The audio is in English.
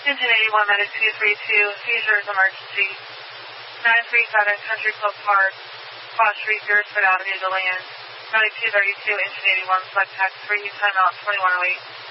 Engine 81, Medic 232, seizures emergency. 937 Country Club Park, Foss Street, Beresford Avenue, to land. Medic 232, Engine 81, select tax 3, timeout 2108.